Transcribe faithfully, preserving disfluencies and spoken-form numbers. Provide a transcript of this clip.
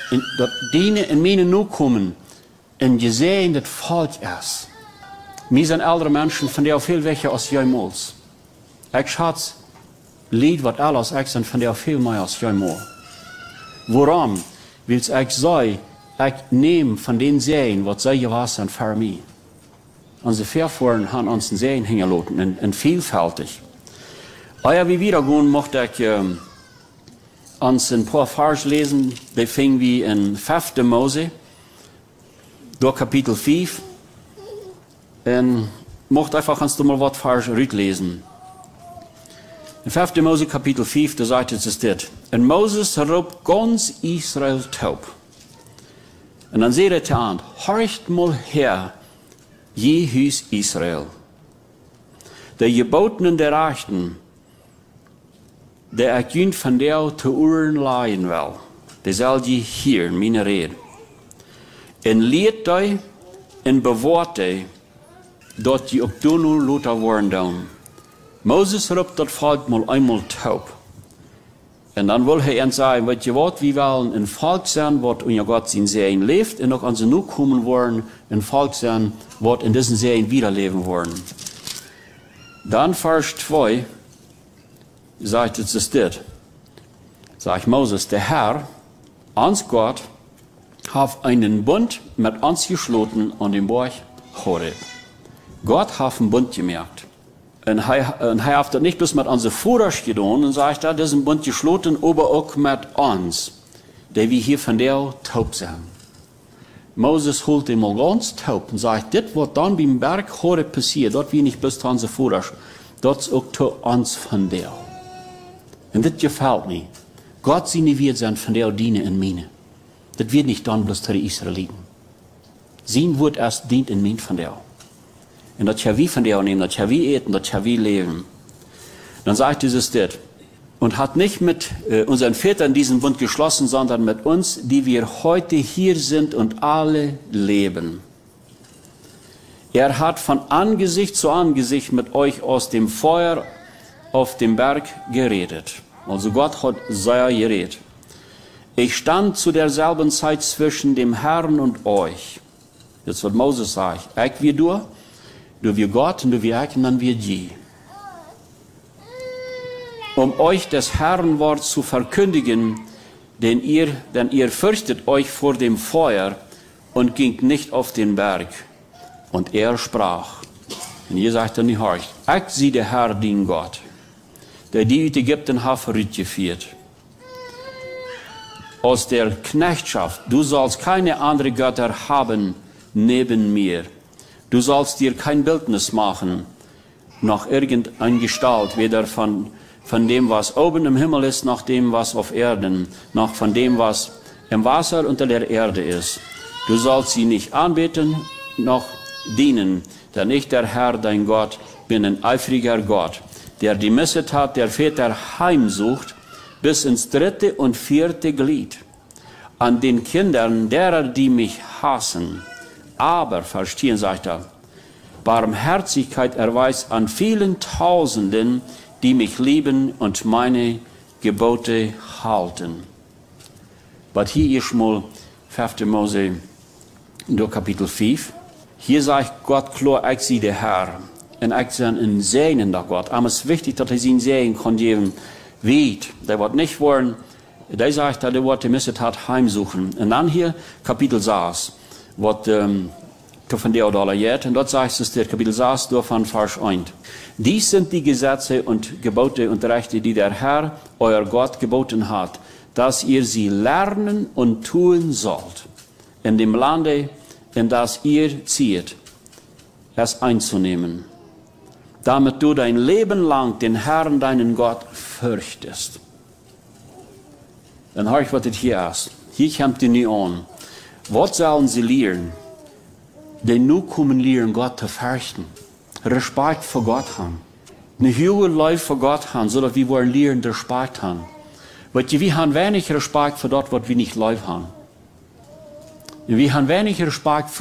in, dat dienen in meine Nachkommen ein gesegnet Volk ist. Wir sind ältere Menschen, von der viel welcher als jemals. Ich schatz Lied, was alles, ich sind von der viel mehr als jemals. Warum? Weil ich sei, ich nehme von den Seen, was sie gewesen sind für mich. Unsere Vorfahren haben uns den Seen hingelassen, und, und vielfältig. Aber wie wieder gehen, möchte ich ähm, uns ein paar Vers lesen, die fingen wir in fünften Mose, durch Kapitel fünf. Und möchte einfach uns mal was Vers lesen. In fünften Mose, Kapitel fünf, da sagt es das. Und Moses riep ganz Israel taub. Und dann sagt er an, horcht mal her, je Hus Israel. Der Gebotenen der Rechten, der ich jünd von der zu Uhren leihen will, der soll je hier in meine Rede. Und lehrt euch und bewahrt euch, dort die auch du Luther worden down. Moses riep das Volk mal einmal taub. Und dann will er ihnen sagen, wat je wat, wie wollen ein Volk sein, wat unser Gott sein Sehen lebt, und auch an sie nur kommen wollen, ein Volk sein, wat in diesen Sehen wiederleben wollen. Dann Vers zwei, sagt es das dit. Sagt Moses, der Herr, uns Gott, hat einen Bund mit uns geschlossen an dem Berg Horeb. Gott hat einen Bund gemerkt. Und er, und er hat das nicht bloß mit unseren Vorder getan und sagt, das ist ein Bund geschlossen, aber auch mit uns, der wir hier von der taub sind. Moses holt ihn mal ganz taub und sagt, das, was dann beim Berg Horeb passiert, dort wie nicht bloß zu unseren Vorder, das ist auch zu uns von der. Und das gefällt mir. Gott sie nicht wird sein von der dienen in mir. Das wird nicht dann bloß zu den Israeliten. Sein wird erst dient in mir von der. Und das ja wie von der nehmen, das ja wie eten, das ja wie leben. Dann sagt dieses das. Und hat nicht mit äh, unseren Vätern diesen Bund geschlossen, sondern mit uns, die wir heute hier sind und alle leben. Er hat von Angesicht zu Angesicht mit euch aus dem Feuer auf dem Berg geredet. Also Gott hat sehr geredet. Ich stand zu derselben Zeit zwischen dem Herrn und euch. Jetzt wird Moses sagen, ich wie du, du wie Gott und du wie ich und dann wie die. Um euch das Herrnwort zu verkündigen, denn ihr, denn ihr fürchtet euch vor dem Feuer und ging nicht auf den Berg. Und er sprach, und ihr sagt dann nicht, horcht, ich sie der Herr, den Gott, der die in Ägypten hat geführt. Aus der Knechtschaft, du sollst keine andere Götter haben neben mir. Du sollst dir kein Bildnis machen, noch irgendeine Gestalt, weder von, von dem, was oben im Himmel ist, noch dem, was auf Erden, noch von dem, was im Wasser unter der Erde ist. Du sollst sie nicht anbeten, noch dienen, denn ich, der Herr, dein Gott, bin ein eifriger Gott, der die Missetat der Väter heimsucht, bis ins dritte und vierte Glied, an den Kindern derer, die mich hassen. Aber, verstehen, sagt er, Barmherzigkeit erweist an vielen Tausenden, die mich lieben und meine Gebote halten. Aber hier ist mal fünften Mose, durch Kapitel fünf. Hier sagt Gott klar, ich sie der Herr. Und ich bin ein segnender Gott. Aber es ist wichtig, dass er sie einen Segen kann geben. Wie, der wird nicht wollen, der sagt, der wird die Missetat heimsuchen. Und dann hier Kapitel sechs, was ähm, von der oder jetzt, und dort sagt es, der Kapitel sechs, durch von Vers eins. Dies sind die Gesetze und Gebote und Rechte, die der Herr, euer Gott, geboten hat, dass ihr sie lernen und tun sollt, in dem Lande, in das ihr zieht, es einzunehmen, damit du dein Leben lang den Herrn, deinen Gott, fürchtest. Dann hör ich, was das hier ist. Hier kommt die nie an. Was sollen sie lernen? Denn nun kommen lernen, Gott zu fürchten. Respekt vor Gott haben. Eine hohe Life vor Gott haben, sodass wir wollen lernen, Respekt haben. Weil wir haben wenig Respekt für das, was wir nicht live haben. Wir haben wenig Respekt für